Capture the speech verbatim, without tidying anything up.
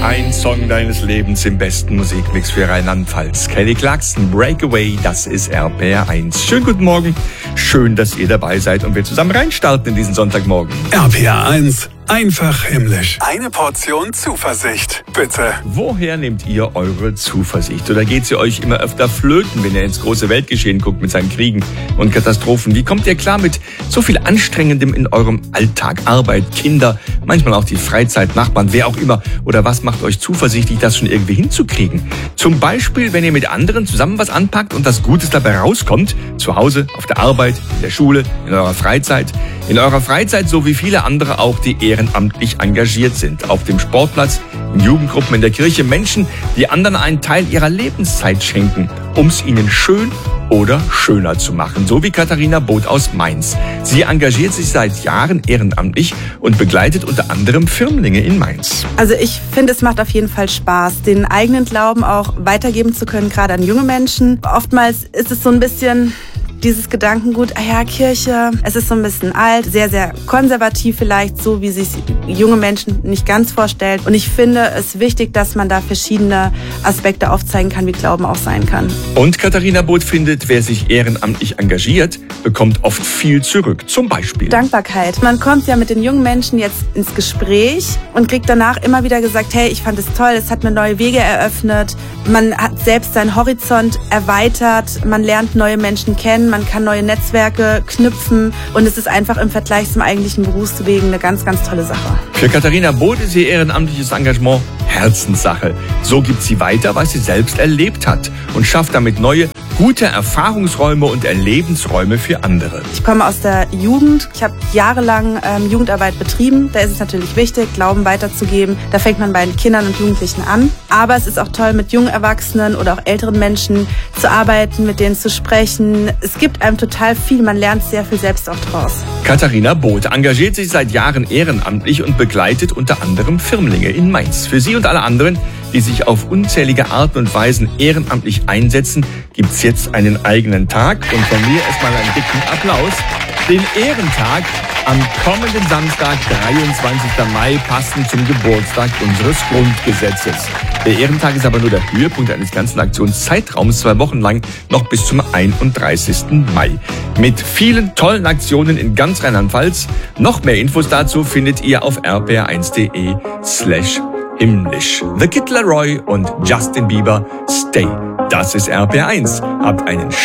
Ein Song deines Lebens im besten Musikmix für Rheinland-Pfalz. Kelly Clarkson, Breakaway, das ist R P R eins. Schönen guten Morgen, schön, dass ihr dabei seid und wir zusammen reinstarten in diesen Sonntagmorgen. R P R eins, einfach himmlisch. Eine Portion Zuversicht, bitte. Woher nehmt ihr eure Zuversicht? Oder geht sie euch immer öfter flöten, wenn ihr ins große Weltgeschehen guckt mit seinen Kriegen und Katastrophen? Wie kommt ihr klar mit so viel Anstrengendem in eurem Alltag? Arbeit, Kinder, manchmal auch die Freizeit, Nachbarn, wer auch immer. Oder was macht euch zuversichtlich, das schon irgendwie hinzukriegen? Zum Beispiel, wenn ihr mit anderen zusammen was anpackt und das Gutes dabei rauskommt. Zu Hause, auf der Arbeit, in der Schule, in eurer Freizeit. In eurer Freizeit, so wie viele andere auch, die ehrenamtlich engagiert sind. Auf dem Sportplatz, in Jugendgruppen, in der Kirche. Menschen, die anderen einen Teil ihrer Lebenszeit schenken, um es ihnen schön oder schöner zu machen. So wie Katharina Both aus Mainz. Sie engagiert sich seit Jahren ehrenamtlich und begleitet unter anderem Firmlinge in Mainz. Also ich finde, es macht auf jeden Fall Spaß, den eigenen Glauben auch weitergeben zu können, gerade an junge Menschen. Oftmals ist es so ein bisschen dieses Gedankengut, ah ja, Kirche, es ist so ein bisschen alt, sehr, sehr konservativ vielleicht, so wie sich junge Menschen nicht ganz vorstellen. Und ich finde es wichtig, dass man da verschiedene Aspekte aufzeigen kann, wie Glauben auch sein kann. Und Katharina Both findet, wer sich ehrenamtlich engagiert, bekommt oft viel zurück. Zum Beispiel Dankbarkeit. Man kommt ja mit den jungen Menschen jetzt ins Gespräch und kriegt danach immer wieder gesagt, hey, ich fand es toll, es hat mir neue Wege eröffnet. Man hat selbst seinen Horizont erweitert, man lernt neue Menschen kennen, man kann neue Netzwerke knüpfen und es ist einfach im Vergleich zum eigentlichen Berufswegen eine ganz, ganz tolle Sache. Für Katharina Both ist ihr ehrenamtliches Engagement Herzenssache. So gibt sie weiter, was sie selbst erlebt hat und schafft damit neue, gute Erfahrungsräume und Erlebensräume für andere. Ich komme aus der Jugend. Ich habe jahrelang ähm, Jugendarbeit betrieben. Da ist es natürlich wichtig, Glauben weiterzugeben. Da fängt man bei den Kindern und Jugendlichen an. Aber es ist auch toll, mit jungen Erwachsenen oder auch älteren Menschen zu arbeiten, mit denen zu sprechen. Es gibt einem total viel. Man lernt sehr viel selbst auch draus. Katharina Both engagiert sich seit Jahren ehrenamtlich und begleitet unter anderem Firmlinge in Mainz. Für sie und alle anderen, die sich auf unzählige Arten und Weisen ehrenamtlich einsetzen, gibt's jetzt einen eigenen Tag. Und von mir erstmal einen dicken Applaus. Den Ehrentag am kommenden Samstag, dreiundzwanzigsten Mai, passend zum Geburtstag unseres Grundgesetzes. Der Ehrentag ist aber nur der Höhepunkt eines ganzen Aktionszeitraums, zwei Wochen lang, noch bis zum einunddreißigsten Mai. Mit vielen tollen Aktionen in ganz Rheinland-Pfalz. Noch mehr Infos dazu findet ihr auf r p r eins punkt d e slash himmlisch. The Kid Laroi und Justin Bieber, Stay. Das ist R P R eins. Habt einen